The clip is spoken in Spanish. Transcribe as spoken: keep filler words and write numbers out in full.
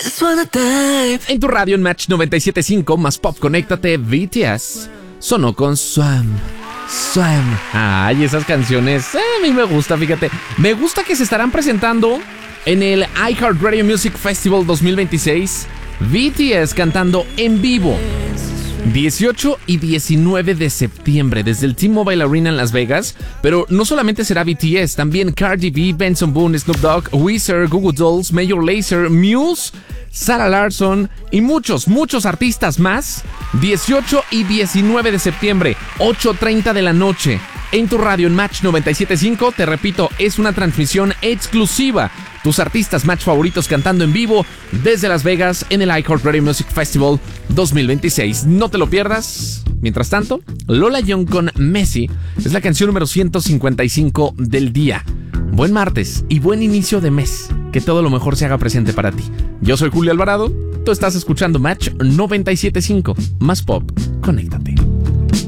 just wanna dive. En tu radio en Match noventa y siete punto cinco, más pop, conéctate, B T S. Sonó con Swam. Swam. Ay, esas canciones, eh, a mí me gusta, fíjate. Me gusta que se estarán presentando en el iHeartRadio Music Festival dos mil veintiséis. B T S cantando en vivo. dieciocho y diecinueve de septiembre desde el T-Mobile Arena en Las Vegas. Pero no solamente será B T S, también Cardi B, Benson Boone, Snoop Dogg, Weezer, Goo Goo Dolls, Major Lazer, Muse, Sarah Larsson y muchos, muchos artistas más. dieciocho y diecinueve de septiembre, ocho treinta de la noche. En tu radio en Match noventa y siete punto cinco, te repito, es una transmisión exclusiva. Tus artistas Match favoritos cantando en vivo desde Las Vegas en el iHeartRadio Music Festival dos mil veintiséis. No te lo pierdas. Mientras tanto, Lola Young con Messi es la canción número ciento cincuenta y cinco del día. Buen martes y buen inicio de mes. Que todo lo mejor se haga presente para ti. Yo soy Julio Alvarado. Tú estás escuchando Match noventa y siete punto cinco. Más pop, conéctate.